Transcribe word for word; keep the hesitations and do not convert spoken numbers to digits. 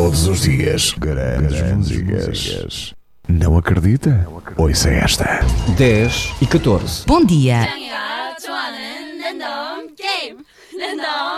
Todos os dias, grandes músicas. Não acredita? Ouça esta. dez e catorze. Bom dia.